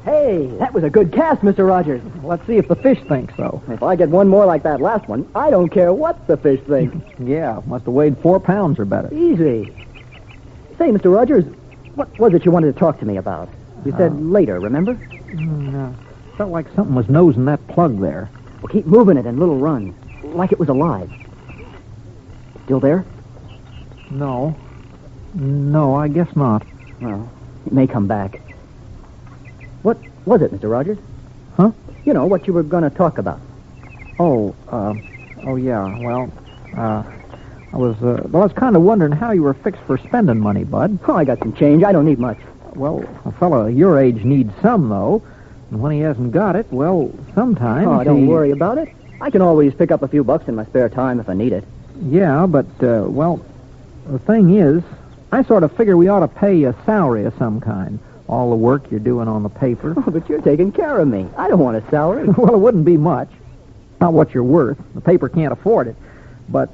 Hey, that was a good cast, Mr. Rogers. Let's see if the fish thinks so. If I get one more like that last one, I don't care what the fish thinks. Yeah, must have weighed 4 pounds or better. Easy. Say, Mr. Rogers, what was it you wanted to talk to me about? You said later, remember? Felt like something was nosing that plug there. Well, keep moving it in little runs, like it was alive. Still there? No. No, I guess not. Well, it may come back. What was it, Mr. Rogers? Huh? You know, what you were going to talk about. Oh, yeah. Well, I was kind of wondering how you were fixed for spending money, Bud. Oh, I got some change. I don't need much. Well, a fellow your age needs some, though. And when he hasn't got it, well, sometimes don't worry about it. I can always pick up a few bucks in my spare time if I need it. Yeah, but, well, the thing is, I sort of figure we ought to pay you a salary of some kind. All the work you're doing on the paper. Oh, but you're taking care of me. I don't want a salary. Well, it wouldn't be much. Not what you're worth. The paper can't afford it. But,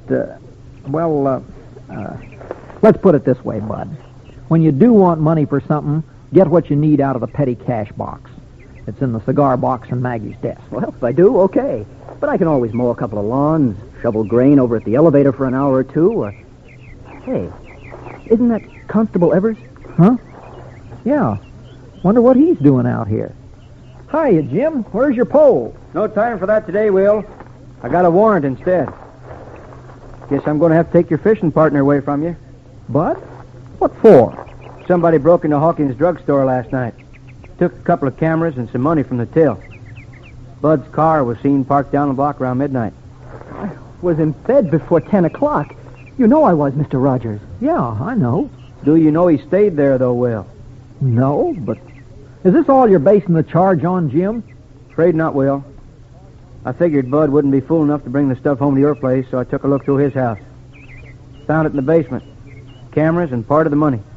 let's put it this way, Bud. When you do want money for something, get what you need out of the petty cash box. It's in the cigar box on Maggie's desk. Well, if I do, okay. But I can always mow a couple of lawns, shovel grain over at the elevator for an hour or two, or... Hey, isn't that Constable Evers? Huh? Yeah. Wonder what he's doing out here. Hiya, Jim. Where's your pole? No time for that today, Will. I got a warrant instead. Guess I'm going to have to take your fishing partner away from you. Bud? What for? Somebody broke into Hawkins' drugstore last night. Took a couple of cameras and some money from the till. Bud's car was seen parked down the block around midnight. I was in bed before 10 o'clock. You know I was, Mr. Rogers. Yeah, I know. Do you know he stayed there, though, Will? No, but... Is this all you're basing the charge on, Jim? Afraid not, Will. I figured Bud wouldn't be fool enough to bring the stuff home to your place, so I took a look through his house. Found it in the basement. Cameras and part of the money.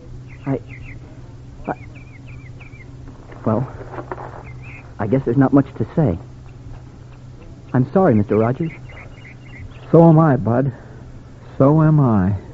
Well, I guess there's not much to say. I'm sorry, Mr. Rogers. So am I, Bud. So am I.